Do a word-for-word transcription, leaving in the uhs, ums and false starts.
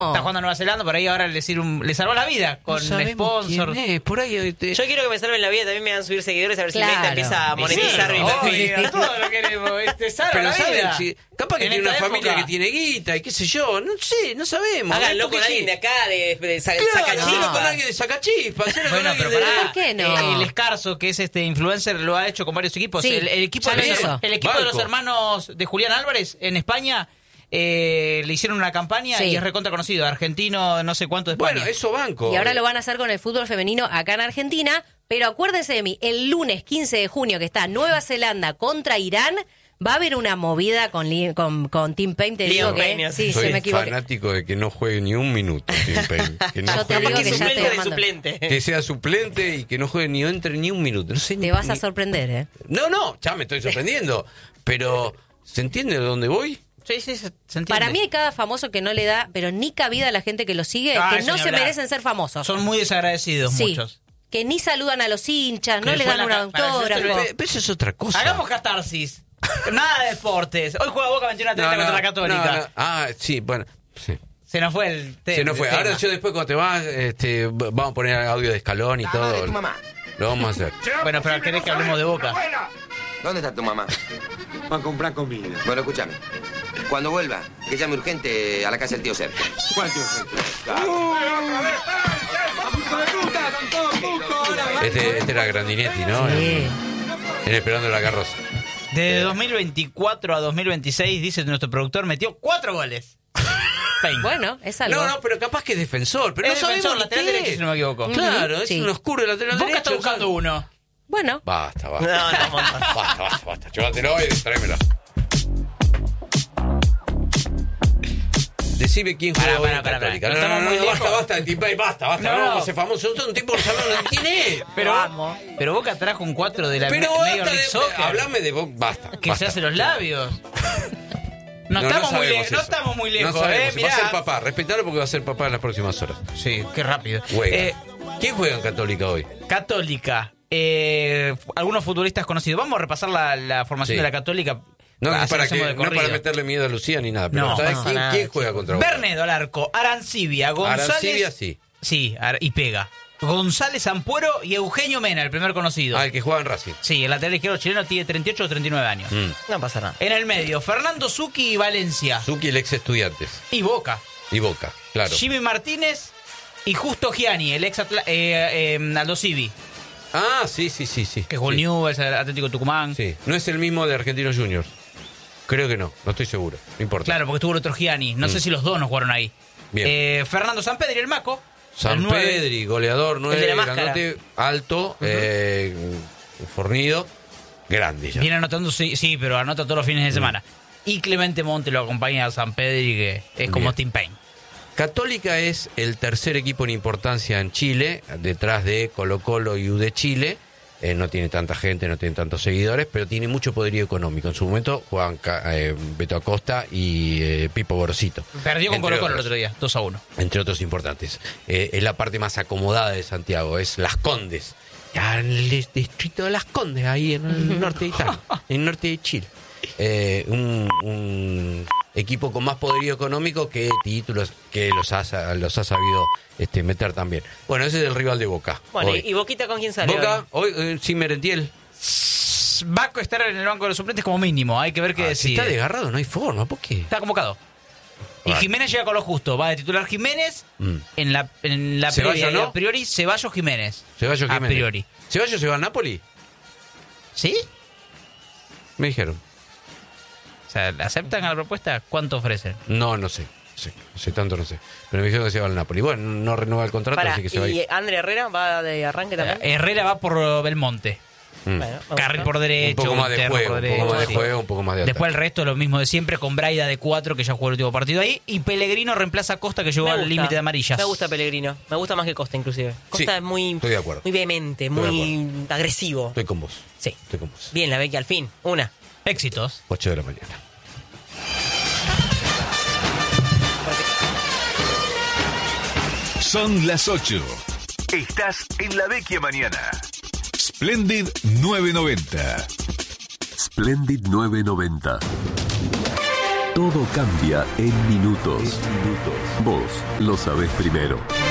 Está jugando a Nueva Zelanda, por ahí ahora le, sirve un, le salvó la vida con no sponsor. Por ahí te... Yo quiero que me salven la vida, también me hagan subir seguidores a ver Claro. si Meta empieza a monetizar Sí, mi perfil. obvio, todo lo queremos, te salva Pero la saben, vida. si, capaz que En tiene una esta familia época. que tiene guita y qué sé yo, no sé, no sabemos. Háganlo Porque con alguien sí. de acá, de, de sa- Claro, Sacachispa. hacelo con alguien de Sacachispa, hacelo con Bueno, alguien pero de... pará, ¿Por qué no? eh, el Escarzo, que es este influencer, lo ha hecho con varios equipos. Sí, el, el equipo, ya de lo los, hizo. el equipo de los Banco. hermanos de Julián Álvarez en España eh, le hicieron una campaña Sí. y es recontra conocido. Argentino, no sé cuánto de España. Bueno, eso banco. Y ahora lo van a hacer con el fútbol femenino acá en Argentina. Pero acuérdense de mí, el lunes quince de junio, que está Nueva Zelanda contra Irán, va a haber una movida con, Li- con, con Team Payne. Te Liam digo que Payne, sí, Soy se me equivoqué. fanático de que no juegue ni un minuto Tim Payne. Que no Yo te juegue digo ni que un ya minuto. te Suplente de mando. suplente. Que sea suplente y que no juegue ni entre ni un minuto. No sé Te ni- vas a ni- sorprender, ¿eh? No, no, ya me estoy sorprendiendo. Pero, ¿se entiende de dónde voy? Sí, sí, se, se entiende. Para mí hay cada famoso que no le da, pero ni cabida a la gente que lo sigue, Ah, que eso no ni se hablar. merecen ser famosos. Son muy desagradecidos Sí, muchos. que ni saludan a los hinchas, no Que le fue dan la un ca- para autógrafo. decirte- Pero, pero eso es otra cosa. Hagamos catarsis. Nada de deportes. Hoy juega Boca veintiuno a treinta contra la Católica. no, no. Ah, sí, bueno. Sí. Se nos fue el tema. Se nos fue. Ahora yo después cuando te vas, este, v- vamos a poner audio de Escalón y todo. Lo vamos a hacer. Bueno, pero querés que hablemos de Boca. ¿Dónde está tu mamá? Va a comprar comida. Bueno, escúchame. Cuando vuelva, que llame urgente a la casa del tío Sergio. ¿Cuál tío Sergio? Este, este era Grandinetti, ¿no? Sí. En, en Esperando la Carroza. De dos mil veinticuatro a dos mil veintiséis, dice nuestro productor, metió cuatro goles. Payne. Bueno, es algo. No, no, pero capaz que es defensor. Pero Es no sabemos defensor, ni lateral qué. derecho, si no me equivoco. Claro, Ujú, es sí. un oscuro lateral Boca derecho. está buscando ¿sabes? uno. Bueno, Basta, No, basta. no, montón. Basta, basta, basta. Llévatelo y tráemelo. Decime quién Pará, juega hoy pará, en pará, Católica. pará. No, Estamos no, muy no, lejos. basta, basta, Tim Payne, basta, basta. No, No, no. vamos a ser famosos. Nosotros un tipo no sabemos quién es. Pero, Vamos. pero Boca trajo un cuatro de la Pero Major basta League de... Soccer. Hablame de vos, basta. Que basta. se hace los labios. No, No, estamos no muy sabemos lejos, no eso. estamos muy lejos, No sabemos. eh. Va a ser Mirá. papá. Respetalo porque va a ser papá en las próximas horas. Sí, qué rápido. Juega. Eh, ¿Quién juega en Católica hoy? Católica. Eh, algunos futbolistas conocidos. Vamos a repasar la, la formación Sí. de la Católica. No, Así es para, lo hacemos que, de no para corrido. meterle miedo a Lucía ni nada. Pero No, ¿sabes no, quién, nada, quién juega contra Boca? Bernedo al arco, Arancibia, González. Arancibia, sí. Sí, Ar- y pega. González Ampuero y Eugenio Mena, el primer conocido. Ah, el que juega en Racing. Sí, el lateral izquierdo chileno tiene treinta y ocho o treinta y nueve años. Mm. No pasa nada. En el medio, Fernando Zucchi y Valencia. Zucchi, el ex Estudiantes. Y Boca. Y Boca, claro. Jimmy Martínez y Justo Gianni, el ex Atla- eh, eh, Aldo Civi, Ah, sí, sí, sí, sí. que jugó el sí. Newell's, el Atlético Tucumán. Sí. No es el mismo de Argentinos Juniors. Creo que no, no estoy seguro. No importa. Claro, porque estuvo el otro Gianni. No Mm. sé si los dos no jugaron ahí. Bien. Eh, Fernando Sampedri, el Maco. San el nueve. Pedri, goleador, de nueve, la máscara. grandote, alto, eh, fornido, grande ya. Viene anotando, sí, sí, pero anota todos los fines de semana. Y Clemente Monte lo acompaña a Sampedri, que es como Bien. Tim Payne. Católica es el tercer equipo en importancia en Chile, detrás de Colo Colo y U de Chile. Eh, no tiene tanta gente, no tiene tantos seguidores, pero tiene mucho poderío económico. En su momento juegan Ca- eh, Beto Acosta y eh, Pipo Gorosito. Perdió con Entre Colo Colo el otros. otro día, dos a uno. Entre otros importantes. Eh, es la parte más acomodada de Santiago, es Las Condes. Ya en el dis- distrito de Las Condes, ahí en el norte de Italia, en el norte de Chile. Eh, un, un equipo con más poderío económico que títulos que los ha, sa- los ha sabido este, meter también. Bueno, ese es el rival de Boca. Bueno, hoy. ¿y y Boquita con quién sale Boca, hoy? hoy, eh, sin Merentiel. Va a estar en el banco de los suplentes como mínimo. Hay que ver qué Ah, si decide. está desgarrado, no hay forma. ¿Por qué? Está convocado. Y Vale. Jiménez llega con lo justo. Va de titular Jiménez. Mm. En la, en la Ceballos, previa, y ¿no? a priori, Ceballos Jiménez. Ceballos A Jiménez. priori. ¿Ceballos se va a Napoli? ¿Sí? Me dijeron. O sea, ¿aceptan a la propuesta? ¿Cuánto ofrecen? No, no sé. Sí, no sé tanto, no sé. Pero me dijeron que se va al Napoli. Bueno, no renueva el contrato, Para, así que se va a ¿y ir. André Herrera va de arranque también? Herrera va por Belmonte. Mm. Bueno, vamos Carril a por ver. derecho. Un poco más de interno juego, por un poco más de sí. juego, un poco más de alta. Después el resto lo mismo de siempre con Braida de cuatro, que ya jugó el último partido ahí. Y Pellegrino reemplaza a Costa, que llegó Me al gusta. límite de amarillas. Me gusta Pellegrino. Me gusta más que Costa, inclusive. Costa Sí, es muy, estoy de acuerdo. muy vehemente, Estoy de muy agresivo. Estoy con vos. Sí. Estoy con vos. Bien, la Becky al fin. Una. Éxitos. ocho de la mañana. Son las ocho. Estás en la Vecchia Mañana. Splendid novecientos noventa. Splendid novecientos noventa. Todo cambia en minutos. Vos lo sabés primero.